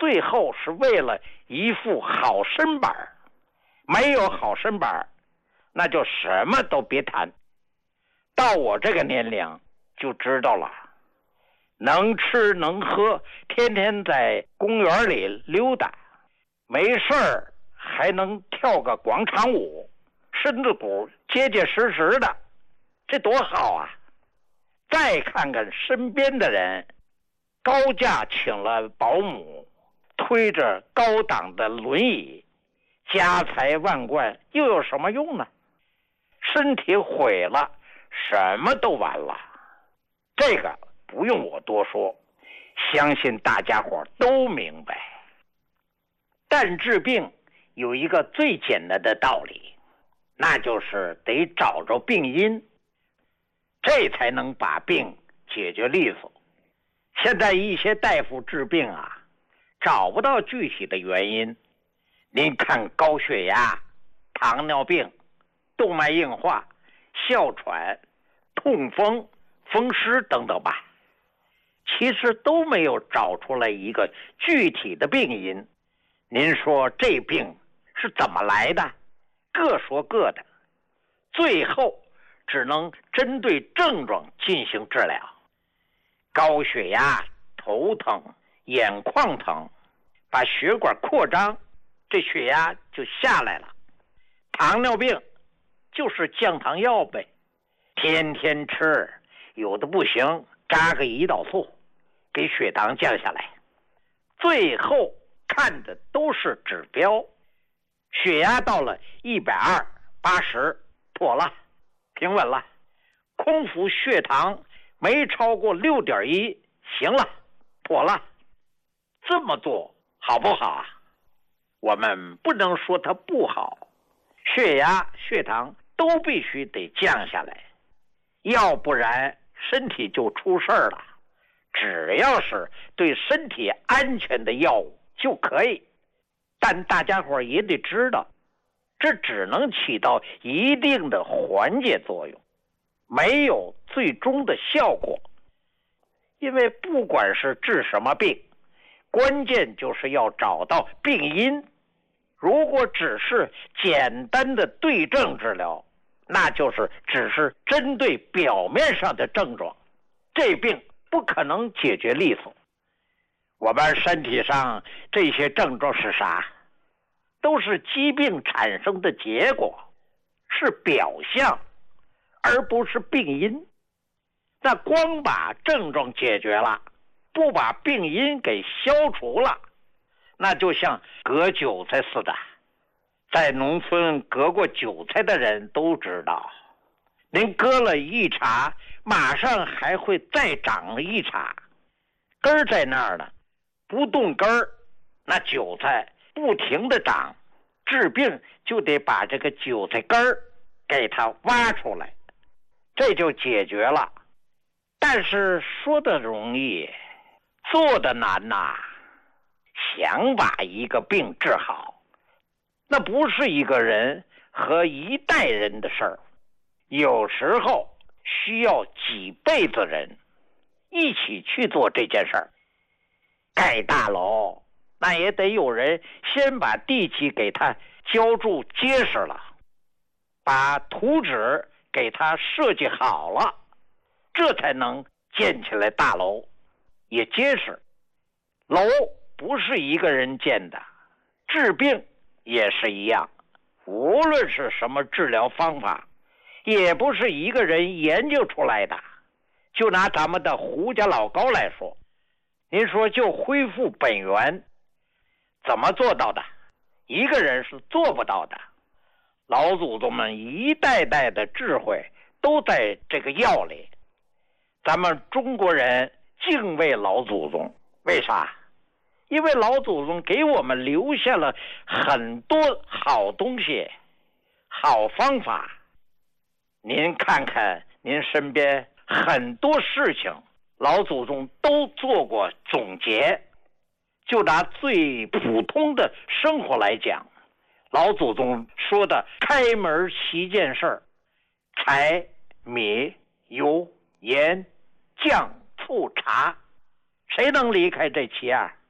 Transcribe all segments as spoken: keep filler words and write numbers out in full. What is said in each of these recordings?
最后是为了一副好身板，没有好身板，那就什么都别谈。到我这个年龄就知道了，能吃能喝，天天在公园里溜达，没事儿还能跳个广场舞，身子骨结结实实的，这多好啊！再看看身边的人，高价请了保姆，推着高档的轮椅，家财万贯，又有什么用呢？身体毁了，什么都完了。这个不用我多说，相信大家伙都明白。但治病有一个最简单的道理，那就是得找着病因，这才能把病解决利索。现在一些大夫治病啊，找不到具体的原因。您看高血压、糖尿病、动脉硬化、哮喘、痛风、风湿等等吧，其实都没有找出来一个具体的病因。您说这病是怎么来的？各说各的，最后只能针对症状进行治疗。高血压、头疼、眼眶疼，把血管扩张，这血压就下来了。糖尿病就是降糖药呗，天天吃，有的不行，扎个胰岛素，给血糖降下来。最后看的都是指标，血压到了一百二、八十，妥了，平稳了。空腹血糖没超过六点一，行了，妥了。这么做好不好啊？我们不能说它不好，血压、血糖都必须得降下来，要不然身体就出事儿了。只要是对身体安全的药物就可以，但大家伙也得知道，这只能起到一定的缓解作用，没有最终的效果。因为不管是治什么病，关键就是要找到病因。如果只是简单的对症治疗，那就是只是针对表面上的症状，这病不可能解决利索。我们身体上这些症状是啥？都是疾病产生的结果，是表象，而不是病因。那光把症状解决了，不把病因给消除了，那就像割韭菜似的。在农村割过韭菜的人都知道，您割了一茬，马上还会再长一茬，根儿在那儿呢，不动根儿，那韭菜不停的长，治病就得把这个韭菜根儿给它挖出来，这就解决了。但是说的容易，做的难呐。想把一个病治好，那不是一个人和一代人的事儿，有时候需要几辈子人一起去做这件事儿。盖大楼，那也得有人先把地基给它浇筑结实了，把图纸给它设计好了，这才能建起来大楼，也结实。楼不是一个人建的，治病也是一样，无论是什么治疗方法，也不是一个人研究出来的。就拿咱们的胡家老高来说，您说就恢复本源，怎么做到的？一个人是做不到的。老祖宗们一代代的智慧都在这个药里。咱们中国人敬畏老祖宗，为啥？因为老祖宗给我们留下了很多好东西、好方法。您看看您身边很多事情，老祖宗都做过总结。就拿最普通的生活来讲，老祖宗说的开门七件事儿：柴、米、油、盐、酱、醋、茶，谁能离开这七样？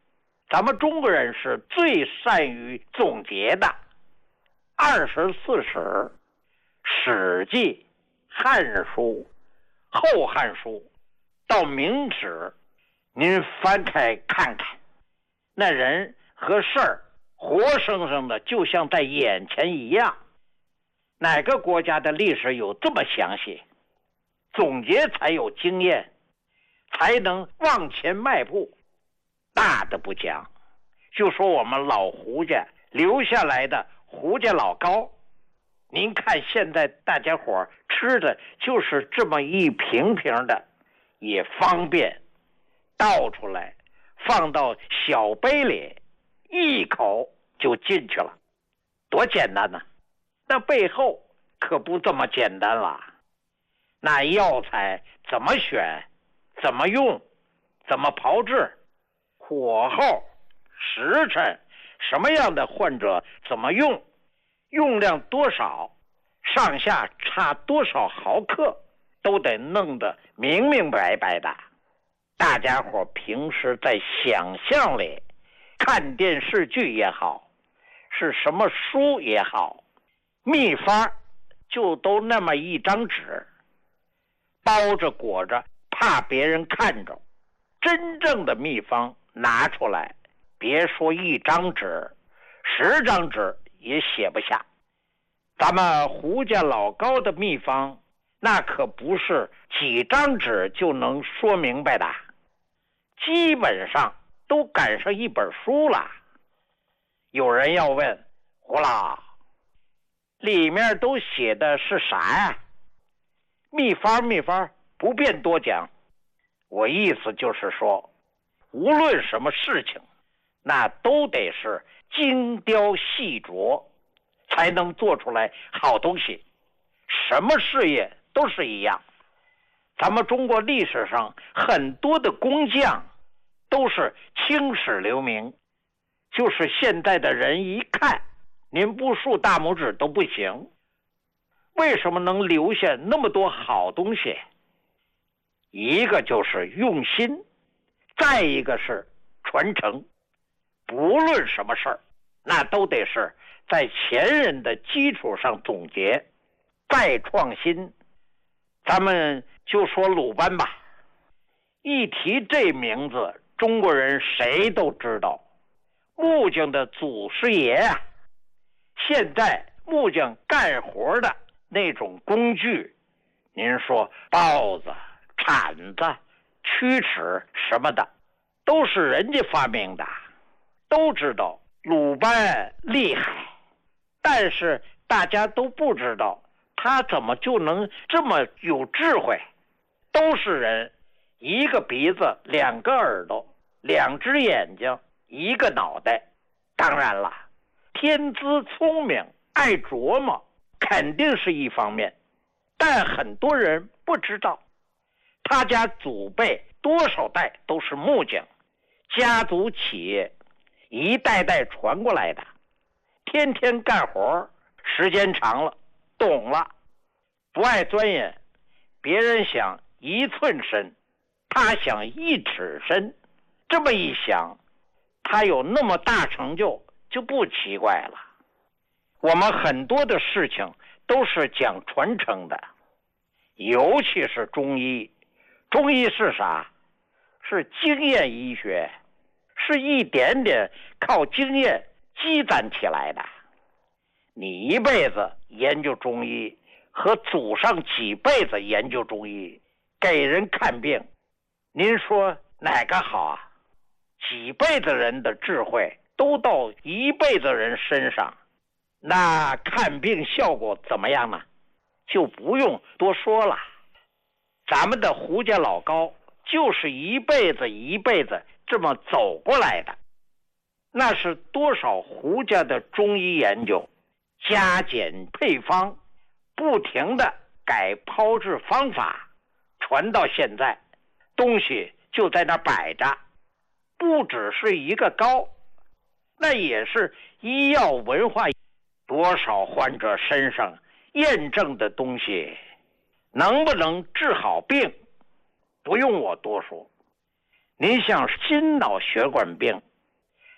咱们中国人是最善于总结的，二十四史、史记、汉书、后汉书到明史，您翻开看看，那人和事儿活生生的就像在眼前一样。哪个国家的历史有这么详细？总结才有经验，才能往前迈步。大的不讲，就说我们老胡家留下来的胡家老糕，您看现在大家伙吃的就是这么一瓶瓶的，也方便，倒出来放到小杯里，一口就进去了，多简单呢！那背后可不这么简单了。那药材怎么选，怎么用，怎么炮制，火候、时辰，什么样的患者怎么用，用量多少，上下差多少毫克，都得弄得明明白白的。大家伙平时在想象里看电视剧也好，是什么书也好，秘方就都那么一张纸，包着裹着，怕别人看着。真正的秘方拿出来，别说一张纸，十张纸也写不下。咱们胡家老高的秘方，那可不是几张纸就能说明白的，基本上都赶上一本书了。有人要问，胡老，里面都写的是啥呀？秘方秘方不便多讲。我意思就是说，无论什么事情，那都得是精雕细琢，才能做出来好东西。什么事业都是一样。咱们中国历史上很多的工匠都是青史留名，就是现在的人一看，您不竖大拇指都不行。为什么能留下那么多好东西？一个就是用心，再一个是传承。不论什么事儿，那都得是在前人的基础上总结，再创新。咱们就说鲁班吧，一提这名字，中国人谁都知道，木匠的祖师爷啊。现在木匠干活的那种工具，您说刨子、铲子、曲尺什么的，都是人家发明的。都知道鲁班厉害，但是大家都不知道他怎么就能这么有智慧。都是人，一个鼻子，两个耳朵，两只眼睛，一个脑袋。当然了，天资聪明，爱琢磨，肯定是一方面，但很多人不知道，他家祖辈多少代都是木匠，家族企业一代代传过来的，天天干活，时间长了，懂了，不爱钻研。别人想一寸深，他想一尺深，这么一想，他有那么大成就，就不奇怪了。我们很多的事情都是讲传承的，尤其是中医。中医是啥？是经验医学，是一点点靠经验积攒起来的。你一辈子研究中医，和祖上几辈子研究中医，给人看病，您说哪个好啊？几辈子人的智慧都到一辈子人身上，那看病效果怎么样呢？就不用多说了。咱们的胡家老高就是一辈子一辈子这么走过来的，那是多少胡家的中医研究，加减配方，不停的改炮制方法，传到现在，东西就在那摆着，不只是一个高，那也是医药文化。多少患者身上验证的东西，能不能治好病，不用我多说。您像心脑血管病，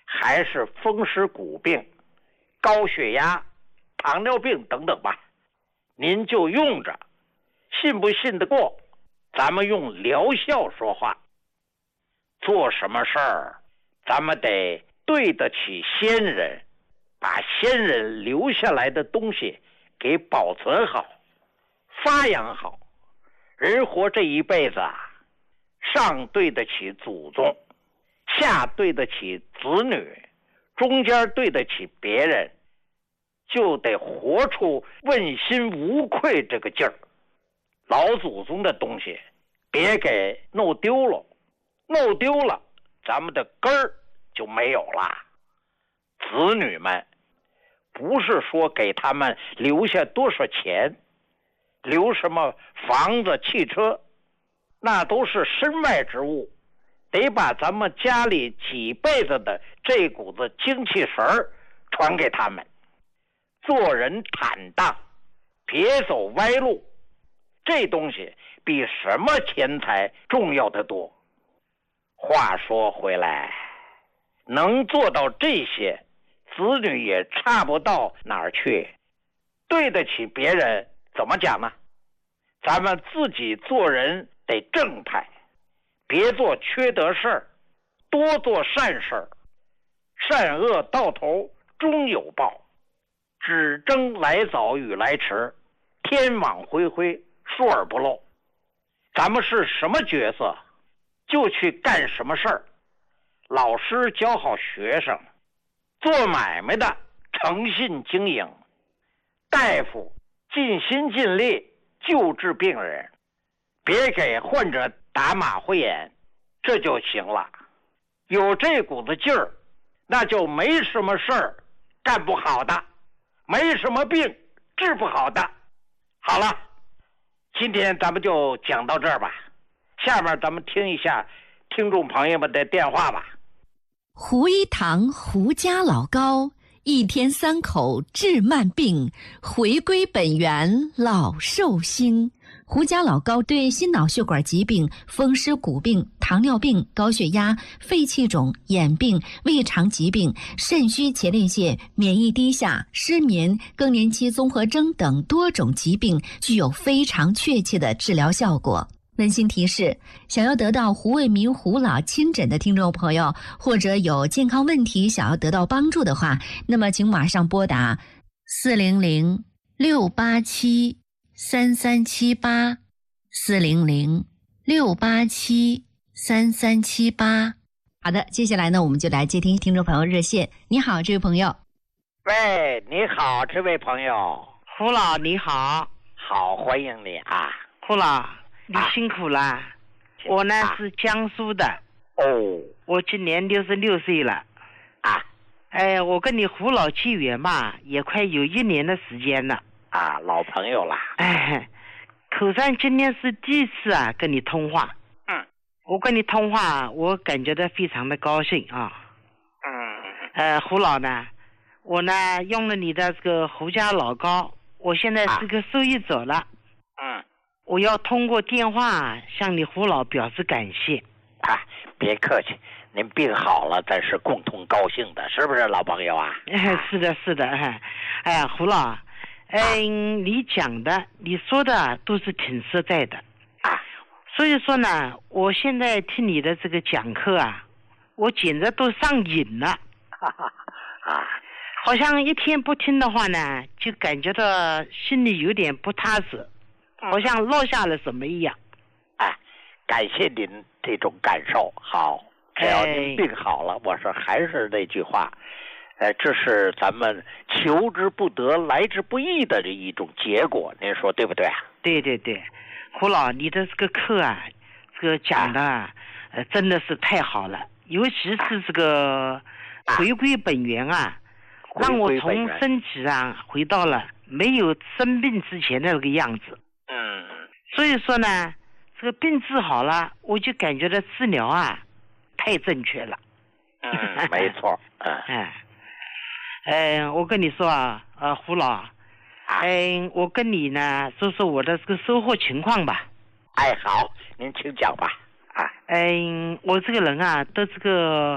还是风湿骨病、高血压、糖尿病等等吧，您就用着，信不信得过？咱们用疗效说话。做什么事儿，咱们得对得起先人，把先人留下来的东西给保存好、发扬好。人活这一辈子啊，上对得起祖宗，下对得起子女，中间对得起别人，就得活出问心无愧这个劲儿。老祖宗的东西别给弄丢了，弄丢了咱们的根儿就没有了。子女们不是说给他们留下多少钱，留什么房子汽车，那都是身外之物，得把咱们家里几辈子的这股子精气神儿传给他们。做人坦荡，别走歪路，这东西比什么钱财重要得多。话说回来，能做到这些，子女也差不到哪儿去。对得起别人，怎么讲呢？咱们自己做人得正派，别做缺德事儿，多做善事儿。善恶到头终有报，只争来早与来迟，天网恢恢，疏而不漏。咱们是什么角色，就去干什么事儿。老师教好学生，做买卖的诚信经营，大夫尽心尽力救治病人，别给患者打马虎眼，这就行了。有这股子劲儿，那就没什么事儿干不好的，没什么病治不好的。好了，今天咱们就讲到这儿吧，下面咱们听一下听众朋友们的电话吧。 胡一堂胡家老高，一天三口治慢病，回归本源老寿星。胡家老高对心脑血管疾病、风湿骨病、糖尿病、高血压、肺气肿、眼病、胃肠疾病、肾虚前列腺、免疫低下、失眠、更年期综合征等多种疾病具有非常确切的治疗效果。温馨提示，想要得到胡卫民胡老亲诊的听众朋友，或者有健康问题想要得到帮助的话，那么请马上拨打四零零六八七三三七八，四零零六八七三三七八。好的，接下来呢，我们就来接听听众朋友热线。你好，这位朋友。 喂，你好，这位朋友。 胡老你好。 好，欢迎你啊。 胡老你辛苦了、啊、我呢、啊、是江苏的。 哦， 我今年六十六岁了啊。 哎，我跟你胡老契约嘛，也快有一年的时间了啊，老朋友了。 哎，口上今天是第一次啊跟你通话。 嗯， 我跟你通话，我感觉到非常的高兴啊。 嗯， 呃，胡老呢，我呢用了你的这个胡家老高，我现在是个受益者了。 嗯。 我要通过电话向你胡老表示感谢。 啊，别客气，您病好了，咱是共同高兴的，是不是老朋友啊？ 是的，是的。哎呀，胡老，嗯、呃，你讲的、你说的都是挺实在的。 啊， 所以说呢，我现在听你的这个讲课啊，我简直都上瘾了。 啊， 好像一天不听的话呢，就感觉到心里有点不踏实。好像落下了什么一样。 哎，感谢您这种感受。好，只要您病好了，哎、我说还是那句话，呃，这是咱们求之不得、来之不易的这一种结果，您说对不对啊？ 对对对，胡老，你的这个课啊，这个讲的、啊、呃真的是太好了，尤其是这个回归本源啊，啊让我从身体啊回到了没有生病之前的那个样子。 嗯， 所以说呢，这个病治好了，我就感觉到治疗啊太正确了。 嗯，没错。嗯， 哎，呃，我跟你说啊，呃，胡老，嗯、呃，我跟你呢说说我的这个收获情况吧。 哎，好，您请讲吧。啊， 嗯、呃，我这个人啊，得这个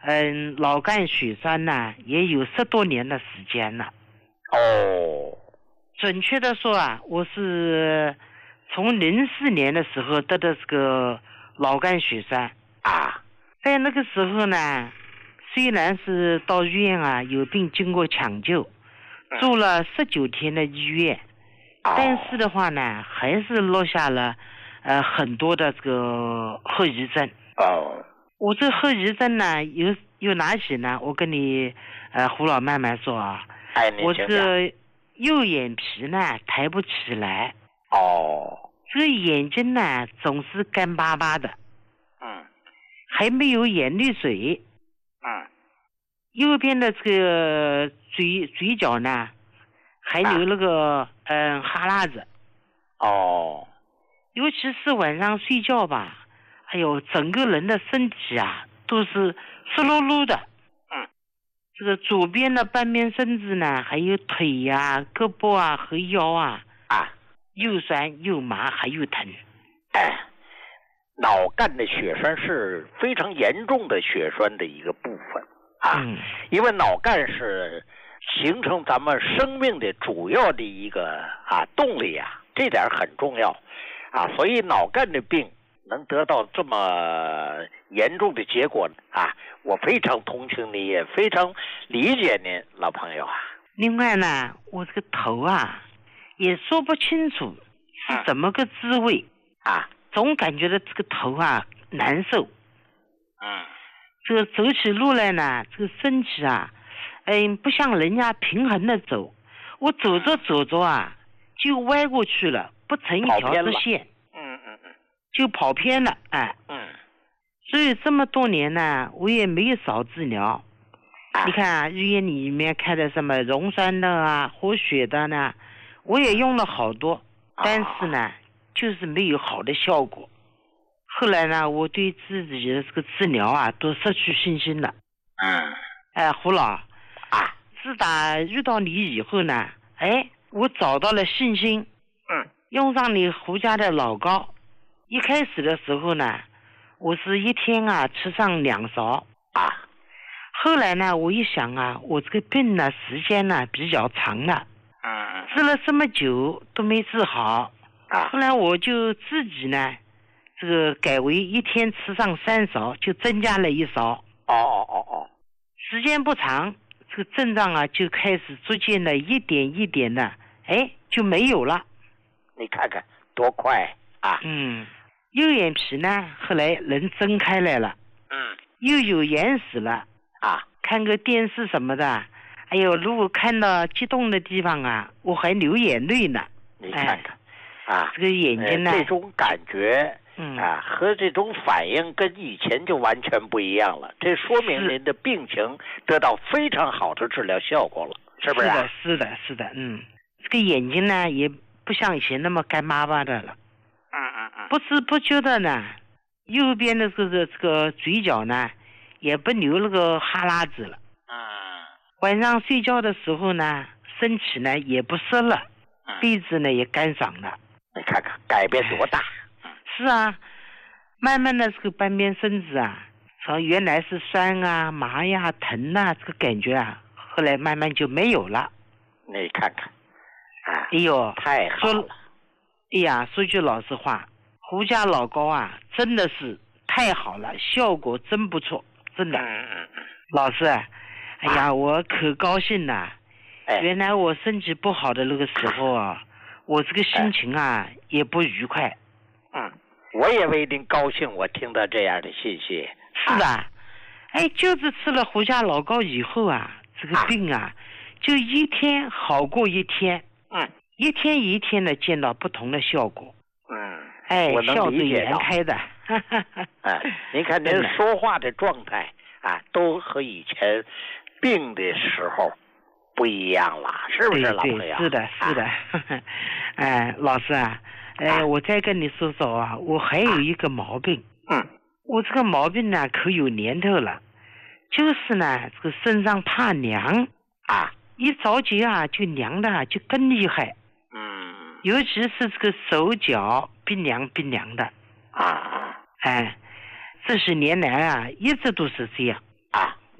嗯，脑干血栓呢，也有十多年的时间了。 哦， 准确的说啊，我是从零四年的时候得的这个脑干血栓啊。 在那个时候呢，虽然是到医院啊有病经过抢救，住了十九天的医院， 哦、 但是的话呢，还是落下了呃很多的这个后遗症。 哦， 我这后遗症呢有有哪些呢？我跟你呃胡老慢慢说啊。 哎， 我这个右眼皮呢抬不起来。 哦。 这个眼睛呢总是干巴巴的。 嗯。 还没有眼泪水。 嗯。 右边的这个嘴嘴角呢还流那个嗯、呃、哈喇子。 哦。 尤其是晚上睡觉吧，哎呦，整个人的身体啊都是湿漉漉的。 嗯。 这个左边的半边身子呢，还有腿呀、啊、胳膊啊和腰啊啊， 又酸又麻还又疼。 哎，脑干的血栓是非常严重的血栓的一个部分啊， 嗯、 因为脑干是形成咱们生命的主要的一个啊动力啊，这点很重要啊，所以脑干的病能得到这么严重的结果啊，我非常同情你，也非常理解您，老朋友啊。 另外呢，我这个头啊也说不清楚是怎么个滋味啊， 总感觉到这个头啊难受。 嗯， 这个走起路来呢，这个身体啊，嗯，不像人家平衡的走，我走着走着啊就歪过去了，不成一条直线。 嗯嗯嗯， 就跑偏了，哎。 嗯。 所以这么多年呢，我也没有少治疗。 啊、 你看啊，医院里面开的什么溶栓的啊、活血的呢，我也用了好多， 啊、 但是呢，就是没有好的效果。后来呢，我对自己的这个治疗啊，都失去信心了。 嗯。 哎，胡老啊， 自打遇到你以后呢，哎，我找到了信心。 嗯。 用上你胡家的老膏，一开始的时候呢，我是一天啊吃上两勺啊。 后来呢，我一想啊，我这个病呢时间呢比较长了， 嗯， 治了这么久都没治好啊。 后来我就自己呢，这个改为一天吃上三勺，就增加了一勺。 哦哦哦哦。 时间不长，这个症状啊就开始逐渐的一点一点的，哎，就没有了。 你看看多快啊！ 嗯，右眼皮呢后来能睁开来了。 嗯。 又有眼屎了啊！ 看个电视什么的，哎呦，如果看到激动的地方啊，我还流眼泪呢。 你看看，哎、啊， 这个眼睛呢， 呃、这种感觉， 嗯啊，和这种反应跟以前就完全不一样了。这说明您的病情得到非常好的治疗效果了，是不是、啊？ 是的，是的，是的，嗯，这个眼睛呢也不像以前那么干巴巴的了。 嗯嗯嗯。 不知不觉的呢，右边的这个这个嘴角呢，也不流那个哈喇子了。 嗯。 晚上睡觉的时候呢，身体呢也不湿了，鼻子呢也干爽了。 你看看改变多大。 是啊，慢慢的这个半边身子啊，从原来是酸啊、麻呀、疼啊这个感觉啊，后来慢慢就没有了。 你看看，啊， 哎呦， 太好了。 哎呀，说句老实话，胡家老膏啊，真的是太好了，效果真不错，真的。 嗯嗯嗯。 老师，哎呀，啊、我可高兴了。 哎。 原来我身体不好的那个时候啊，我这个心情啊、哎、也不愉快。 嗯，我也为您高兴，我听到这样的信息。 是的，啊、哎，就是吃了胡家老膏以后啊，这个病啊，啊就一天好过一天。 嗯。 一天一天的见到不同的效果。 嗯。 哎， 我能理解到。 笑对颜开的。 哎，您看您说话的状态啊，都和以前病的时候不一样了，是不是老朋友？ 是的，是的。哎，老师啊，哎、啊，我再跟你说说啊，我还有一个毛病。 嗯。 我这个毛病呢，可有年头了，就是呢，这个身上怕凉啊， 一着急啊，就凉的就更厉害。 嗯。 尤其是这个手脚冰凉冰凉的。 啊。 哎，这些年来啊，一直都是这样。 啊。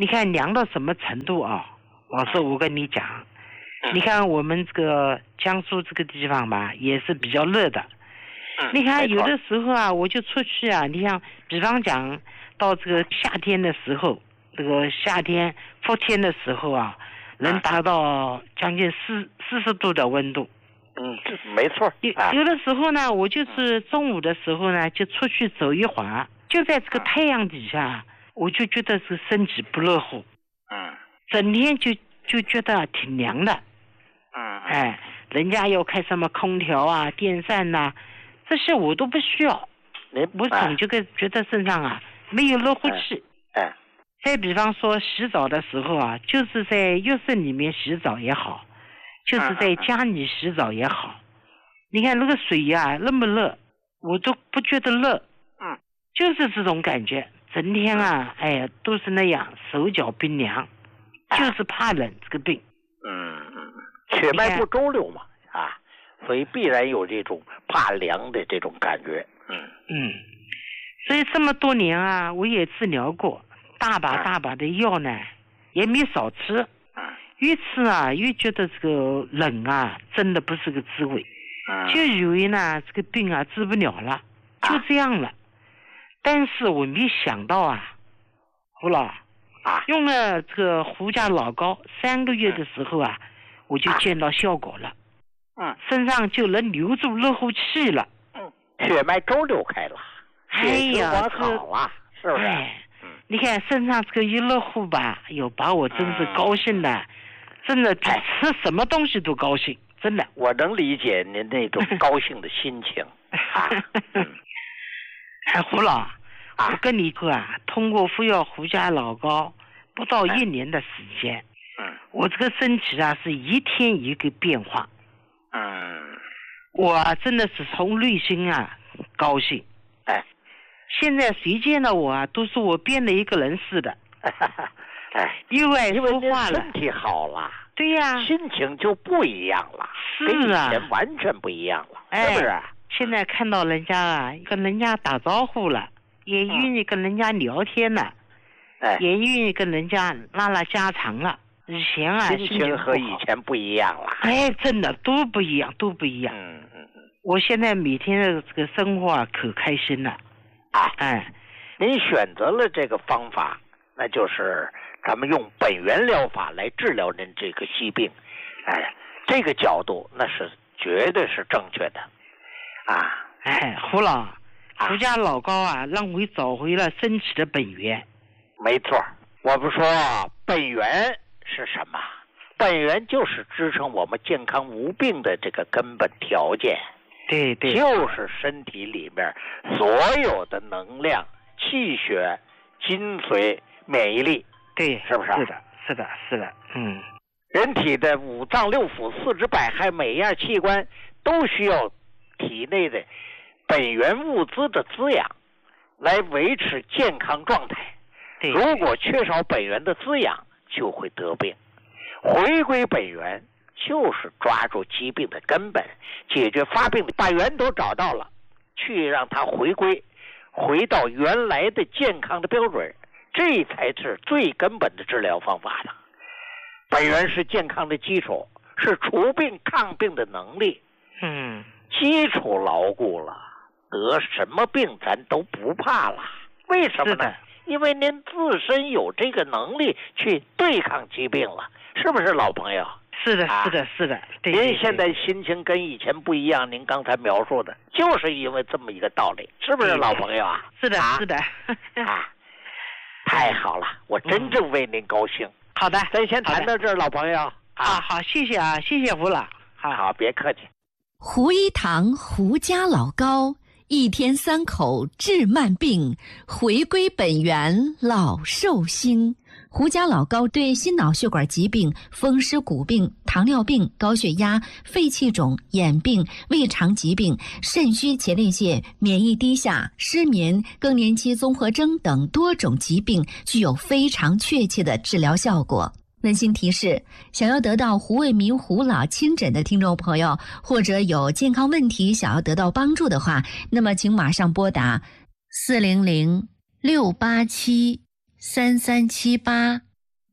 你看凉到什么程度啊？老师，我跟你讲，你看我们这个江苏这个地方吧，也是比较热的。你看有的时候啊，我就出去啊，你像比方讲到这个夏天的时候，这个夏天伏天的时候啊，能达到将近四四十度的温度。 嗯，这没错。 有有的时候呢，我就是中午的时候呢，就出去走一会儿，就在这个太阳底下，我就觉得是身体不热乎。 嗯。 整天就就觉得挺凉的。 嗯。 哎，人家要开什么空调啊、电扇呐、啊，这些我都不需要。我总觉得觉得身上啊没有热乎气。 哎。哎再比方说洗澡的时候啊，就是在浴室里面洗澡也好，就是在家里洗澡也好，你看那个水呀、啊、那么热，我都不觉得热。 嗯， 就是这种感觉，整天啊，哎呀，都是那样，手脚冰凉，就是怕冷这个病。 嗯嗯，血脉不周流嘛，啊，所以必然有这种怕凉的这种感觉。嗯嗯，所以这么多年啊，我也治疗过。大把大把的药呢，也没少吃。越吃啊，越觉得这个冷啊，真的不是个滋味。就以为呢，这个病啊治不了了，就这样了。但是我没想到啊，胡老啊， 用了这个胡家老膏三个月的时候啊，我就见到效果了。 嗯， 身上就能留住热乎气了。 嗯，血脉周流开了，血循环好了，是不是？ 哎你看身上这个一热乎吧，哎呦，把我真是高兴的，嗯、真的比吃什么东西都高兴，真的。 我能理解您那种高兴的心情。啊嗯、 哎，胡老，啊、我跟你说啊，通过服药胡家老膏，不到一年的时间， 嗯， 我这个身体啊是一天一个变化。 嗯， 我、啊、真的是从内心啊高兴。 哎。 现在谁见到我啊，都说我变了一个人似的。 哎， 又爱说话了， 身体好了， 对呀、 啊，心情就不一样了， 是啊， 跟以前完全不一样了， 哎、 是不是？ 现在看到人家啊，跟人家打招呼了，也愿意跟人家聊天了， 哎、 也愿意跟人家拉拉家常了。以前啊， 心情和以前不一样了。 哎，真的都不一样，都不一样。 嗯嗯嗯。 我现在每天的这个生活啊，可开心了。 啊， 哎， 您选择了这个方法，那就是咱们用本源疗法来治疗您这个疾病，哎，这个角度那是绝对是正确的，啊， 哎，胡老，胡家老膏啊，让我找回了身体的本源。 没错，我不说本源是什么？本源就是支撑我们健康无病的这个根本条件。 对对， 就是身体里面所有的能量、气血、精髓、免疫力， 对， 是不是？ 是的，是的，是的，嗯。 人体的五脏六腑、四肢百骸，每样器官都需要体内的本源物资的滋养，来维持健康状态。 对， 如果缺少本源的滋养，就会得病。回归本源。就是抓住疾病的根本，解决发病，把源头找到了，去让它回归，回到原来的健康的标准，这才是最根本的治疗方法了。本源是健康的基础，是除病抗病的能力。 嗯， 基础牢固了，得什么病咱都不怕了。为什么呢？因为您自身有这个能力去对抗疾病了，是不是老朋友？ 是的，是的，是的。对， 您现在心情跟以前不一样，您刚才描述的，就是因为这么一个道理，是不是老朋友啊？ 是的，是的。 啊，太好了，我真正为您高兴。 好的， 咱先谈到这儿，老朋友。 啊，好，谢谢啊，谢谢胡老。 好，好，别客气。 胡一堂胡家老膏，一天三口治慢病，回归本源老寿星。胡家老膏对心脑血管疾病、风湿骨病、糖尿病、高血压、肺气肿、眼病、胃肠疾病、肾虚前列腺、免疫低下、失眠、更年期综合征等多种疾病具有非常确切的治疗效果。温馨提示：想要得到胡卫民胡老亲诊的听众朋友，或者有健康问题想要得到帮助的话，那么请马上拨打四零零六八七三三七八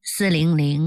四零零